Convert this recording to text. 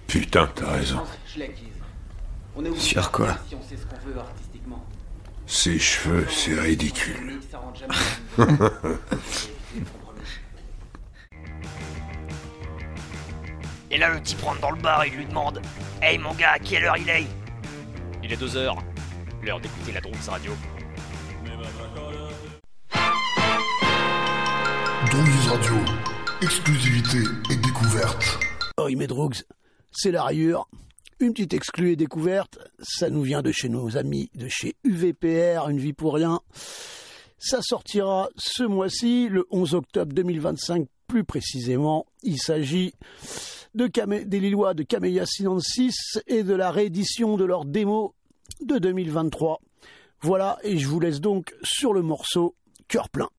Putain, t'as raison. Sur quoi? Ses cheveux, c'est ridicule. Et là, le type rentre dans le bar et il lui demande « Hey mon gars, à quelle heure il est ?» Il est 2h. L'heure d'écouter la Droogs Radio. Droogs Radio, exclusivité et découverte. Oh, mes Droogs, c'est la rayure. Une petite exclue et découverte, ça nous vient de chez nos amis de chez UVPR, Une vie pour rien. Ça sortira ce mois-ci, le 11 octobre 2025 plus précisément. Il s'agit des Lillois de Camellia Sinensis et de la réédition de leur démo de 2023. Voilà, et je vous laisse donc sur le morceau Cœur plein.